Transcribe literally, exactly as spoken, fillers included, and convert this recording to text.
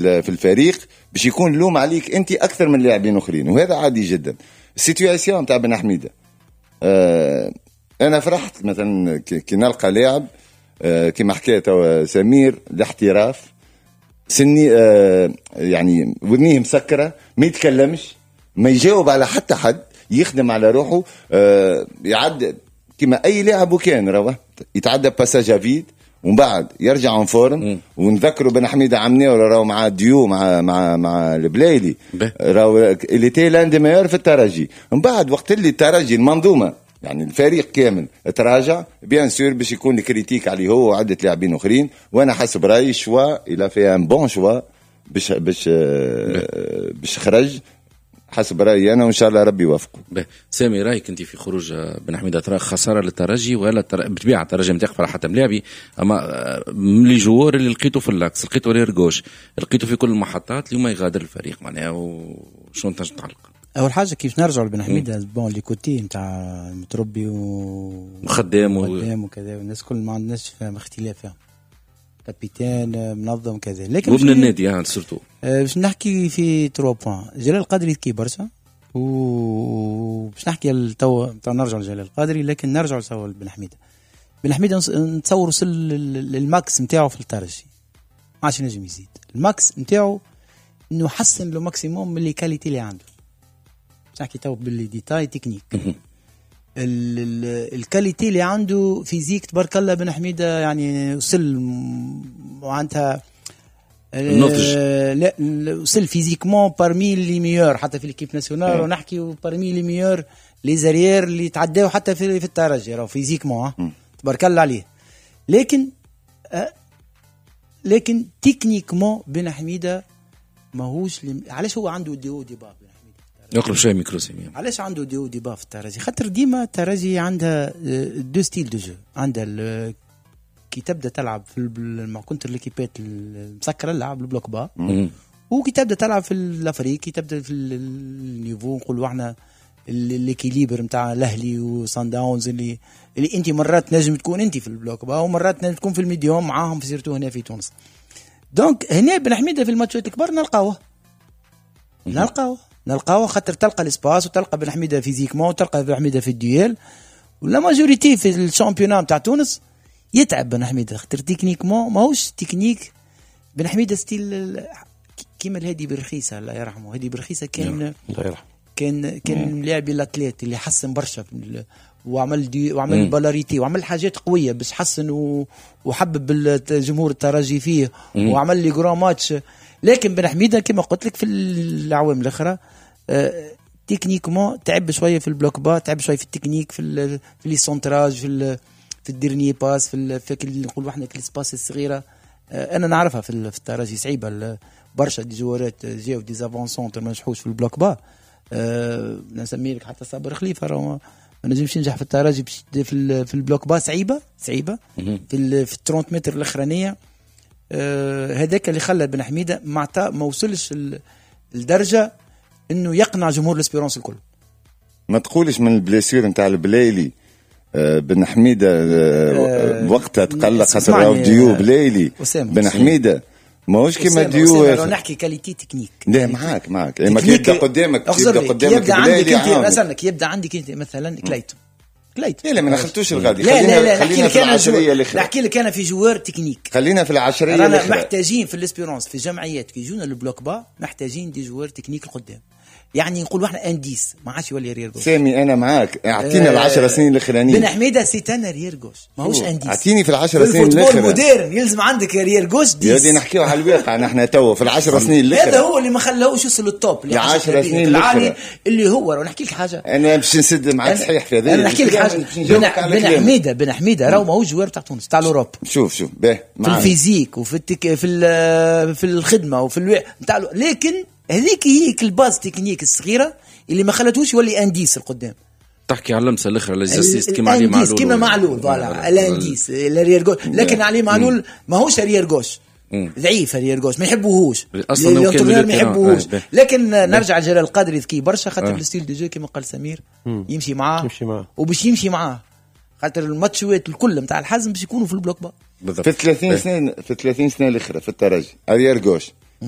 في الفريق باش يكون لوم عليك انت اكثر من لاعبين اخرين، وهذا عادي جدا. السيتواسيون تاع بن حميده آه انا فرحت مثلا كي نلقى لاعب آه كما حكيت سمير الاحتراف سني آه يعني ودنيه مسكره، ما يتكلمش، ما يجاوب على حتى حد، يخدم على روحه آه يعد كما اي لاعب وكان رواه يتعدى باساج فيد ومن بعد يرجع اون فورم. ونذكروا بن حميده عمناه ولا راهو مع ديو مع مع مع البلايلي راهو اللي تي لاند ميور في الترجي. من بعد وقت اللي الترجي المنظومه يعني الفريق كامل تراجع بيان سور باش يكون الكريتيك عليه هو وعده لاعبين اخرين. وانا حسب رايي شوا الى في ان بون شوا باش باش باش خرج حسب رأيي أنا، وإن شاء الله ربي يوفقه. سامي رايك أنت في خروج بن حميدة؟ ترى خسارة للترجي ولا تر... بتبيع الترجي متقفل حتى ملاعبي، أما من الجوار اللي لقيته في اللاكس لقيته ريرغوش لقيته في كل المحطات اليوم يغادر الفريق معناها وشو تنجم تعلق؟ أول حاجة كيف نرجع لبن حميدة بون لي كوتي نتاع متربي ومخدم وخدام وكذا والناس كل ما عندناش فيها اختلاف فيها كابيتان منظم كذا. لكن وابن النادي يعني سورتو باش نحكي في ثلاثة بوين. جلال القادري ذكي برشا وباش نحكي التو تاع نرجع لجلال القادري، لكن نرجع لسوا بن حميدة. بن حميدة نتصور وصل للماكس نتاعو في الترجي، ما عادش نجم يزيد. الماكس نتاعو انه حسن له ماكسيموم من لي كاليتي اللي عنده. باش نحكي تو باللي ديتاي تكنيك الكاليتي اللي عنده فيزيك تبارك الله. بن حميدة يعني وصل معناتها النضج لا وصل فيزيكمون بارمي لي ميور حتى في ليكيب ناسيونال، ونحكي بارمي لي ميور لي زاريير اللي تعداو حتى في في الترجي راهو فيزيكمون تبارك الله عليه. لكن لكن تكنيكمون بن حميدة ماهوش لم... علاش هو عنده ديو ديبا يقرب شويه ميكرو سيمي. علاش عنده ديو ديبا في الترجي؟ خاطر ديما الترجي عندها دو ستيل دو جو. عندها كي تبدا تلعب في مع كونتر ليكيبات المسكره اللعب البلوك با، وكي تبدا تلعب في الافريقي كي تبدا في النيفو نقولوا احنا الاكيليبر نتاع الاهلي وصن داونز اللي اللي انت مرات نجم تكون انت في البلوك با ومرات نجم تكون في الميديوم معاهم في سيرتو هنا في تونس. دونك هنا بن حميدة في الماتشات الكبار نلقاوه نلقاوه نلقاوه خاطر تلقى الاسباس وتلقى بن حميدة فيزيكمون وتلقى بن حميدة في الديال. ولا ماجوريتي في الشامبيونات نتاع تونس يتعب بن حميدة خاطر تكنيكمون ماهوش تكنيك. بن حميدة ستيل كيما الهادي برخيصة الله يرحمه. هادي برخيصة كان الله يرحمه كان كان لاعب الاتليت اللي حسن برشا وعمل دي وعمل بالاريتي وعمل حاجات قويه باش حسن وحبب الجمهور الترجي فيه وعمل لي جرام ماتش. لكن بن حميدة كما قلت لك في العوام الاخرى تكنيكمون تعب شويه في البلوك با، تعب شويه في التكنيك في في لي سونتراج في في الديرني باس في في نقولوا احنا في السباس الصغيره. انا نعرفها في الترجي صعيبه برشا دي جوارات جاو دي زافونسونت ما نجحوش في البلوك با. أه نسمي لك حتى صابر خليفه راه ما نجمش ينجح في الترجي في في البلوك با صعيبه صعيبه في في ثلاثين متر الاخرانيه. أه هذاك اللي خلى بن حميدة ما ما وصلش الدرجه انه يقنع جمهور الاسبيرونس الكل. ما تقولش من البليسير نتاع البلايلي أه بن حميدة أه وقتها تقلق خاطر راهو ديو بلايلي بن حميدة ماهوش كيما ديو. نحكي كاليتي تكنيك. لا معاك معاك اما يبدا قدامك يبدا قدامك يبدا عندك انت مثلا يبدا عندك انت مثلا كلايتو كلايتو لا لا ما ناخذتوش الغادي. لا خلينا لا لا خلينا في العشريه الاخرى. نحكي لك انا في جوار تكنيك. خلينا في العشريه الاخرى. الاخرى محتاجين في الاسبيرونس في الجمعيات كي يجونا البلوك با محتاجين دي جوار تكنيك القدام. يعني نقولوا احنا انديس ما عادش يولي ريال غوش. سامي انا معاك اعطينا آه العشر سنين الاخرانيين. بن حميدة سيتانا ريال غوش ماهوش انديس. اعطيني في العشر سنين الاخرى. الفوتبول مودرن يلزم عندك ريال غوش ديس. يودي نحكيو على الواقع نحن تو في العشر سنين الاخرى. هذا هو اللي ما خلاهوش يوصل للتوب اللي عشر سنين العالي اللي هو راه نحكي لك حاجه. انا باش نسد معك صحيح في هذا. انا نحكي لك حاجه بن حميدة بن حميدة راهو ماهوش جوار تاع تونس تاع الاوروب. شوف شوف باهي في الفيزيك وفي التك... في في الخدمه وفي الو... نتاع لكن هذيك هي الباز تكنيك الصغيره اللي ما خلتوش يولي انديس القدام. تحكي على اللمسه الاخرى لازيست كيما علي معلول كيما معلول فوالا الانديس الريال غوش. لكن علي معلول ماهوش ريال غوش ضعيف ريال غوش ما يحبوهوش اصلا ما يحبوهوش. لكن نرجع جلال القادري ذكي برشا خاطر الستيل دو جو كيما قال سمير يمشي معاه وباش يمشي معاه خاطر الماتشات الكل نتاع الحزم باش يكونوا في البلوك با. في ثلاثين سنه في ثلاثين سنه الاخرى في الترجي ريال غوش